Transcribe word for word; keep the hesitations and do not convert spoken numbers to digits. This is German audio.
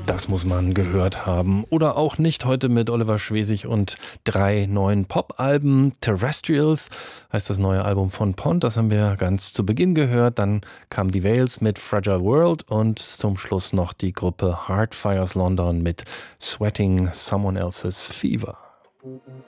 Das muss man gehört haben. Oder auch nicht, heute mit Oliver Schwesig und drei neuen Pop-Alben. Terrestrials heißt das neue Album von Pond, das haben wir ganz zu Beginn gehört. Dann kam die Veils mit Fragile World und zum Schluss noch die Gruppe Heartfires London mit Sweating Someone Else's Fever.